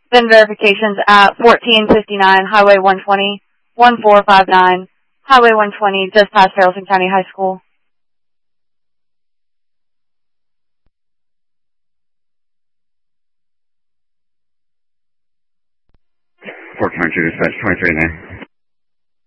VIN verifications at 1459 Highway 120, 1459 Highway 120, just past Haralson County High School. Fort 22, dispatch 23 in there.